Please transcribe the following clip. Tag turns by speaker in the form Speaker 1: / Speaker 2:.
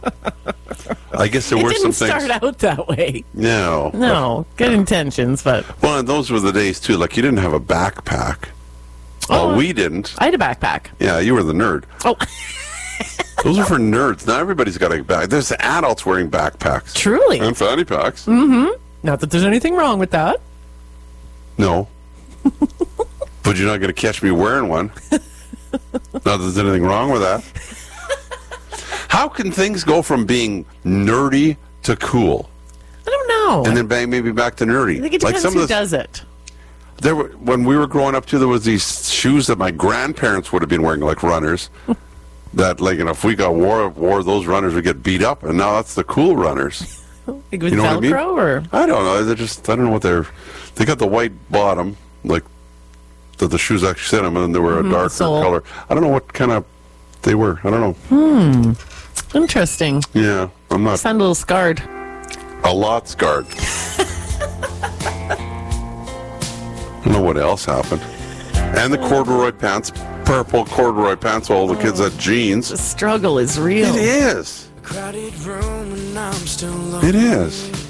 Speaker 1: I guess there were some things.
Speaker 2: It didn't start out that way.
Speaker 1: No.
Speaker 2: No, good intentions, but...
Speaker 1: Well, and those were the days, too. Like, you didn't have a backpack. Oh, we didn't.
Speaker 2: I had a backpack.
Speaker 1: Yeah, you were the nerd.
Speaker 2: Oh.
Speaker 1: Those are for nerds. Now everybody's got a bag. There's adults wearing backpacks.
Speaker 2: Truly.
Speaker 1: And fanny packs.
Speaker 2: Mm-hmm. Not that there's anything wrong with that.
Speaker 1: No. But you're not going to catch me wearing one. Not that there's anything wrong with that. How can things go from being nerdy to cool?
Speaker 2: I don't know.
Speaker 1: And then maybe back to nerdy.
Speaker 2: I think it depends who does it.
Speaker 1: When we were growing up, too, there was these shoes that my grandparents would have been wearing, like runners. That, like, if we wore those runners, we'd get beat up. And now that's the cool runners.
Speaker 2: Like with Velcro, or?
Speaker 1: I don't know. I don't know what they got the white bottom, like, that the shoes actually sit on, and then they were a darker color. I don't know what kind of they were. I don't know.
Speaker 2: Interesting.
Speaker 1: Yeah, I'm not.
Speaker 2: You sound a little scarred.
Speaker 1: A lot scarred. I don't know what else happened. And the corduroy pants, purple corduroy pants, all the kids had jeans.
Speaker 2: The struggle is real.
Speaker 1: It is. It is.